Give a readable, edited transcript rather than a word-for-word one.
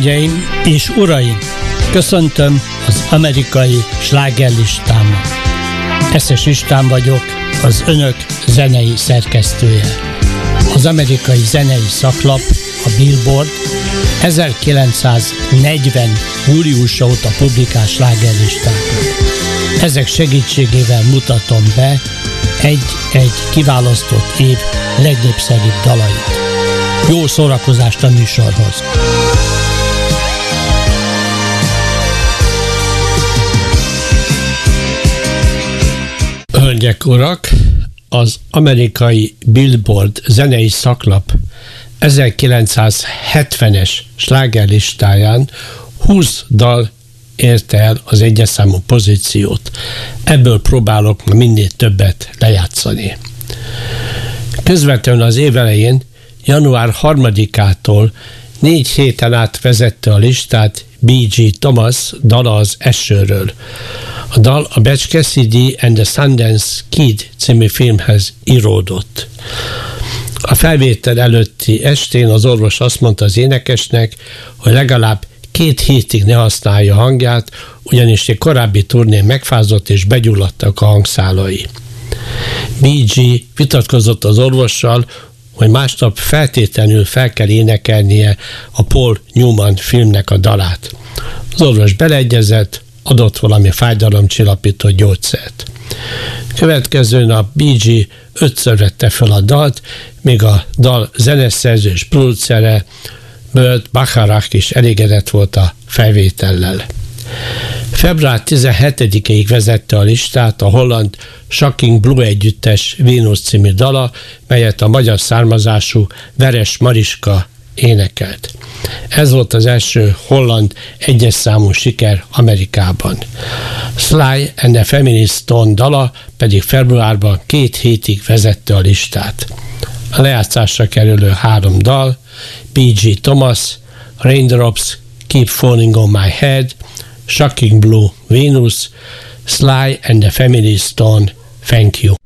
Hölgyeim és uraim, köszöntöm az amerikai slágerlistámat. Eszes István vagyok, az önök zenei szerkesztője. Az amerikai zenei szaklap, a Billboard 1940. júliusa óta publikál slágerlistákat. Ezek segítségével mutatom be egy-egy kiválasztott év legnépszerűbb dalait. Jó szórakozást a műsorhoz! Hölgyek, urak! Az amerikai Billboard zenei szaklap 1970-es slágerlistáján 20 dal érte el az egyes számú pozíciót. Ebből próbálok ma minél többet lejátszani. Közvetlenül az év elején, január 3-ától 4 héten át vezette a listát B.G. Thomas dala az Esőről. A dal a Butch Cassidy and the Sundance Kid című filmhez íródott. A felvétel előtti estén az orvos azt mondta az énekesnek, hogy legalább 2 hétig ne használja hangját, ugyanis egy korábbi turnén megfázott és begyulladtak a hangszálai. B.G. vitatkozott az orvossal, hogy másnap feltétlenül fel kell énekelnie a Paul Newman filmnek a dalát. Az orvos beleegyezett, adott valami fájdalomcsillapító gyógyszert. Következő nap B.G. 5-ször vette fel a dalt, míg a dal zeneszerző és producere Burt Bacharach is elégedett volt a felvétellel. Február 17-ig vezette a listát a holland Shocking Blue együttes Vénusz című dala, melyet a magyar származású Veres Mariska énekelt. Ez volt az első holland egyes számú siker Amerikában. Sly and the Family Stone dala pedig februárban 2 hétig vezette a listát. A lejátszásra kerülő 3 dal, B.G. Thomas, Raindrops Keep Falling on My Head, Shocking Blue Venus, Sly and the Family Stone, Thank You.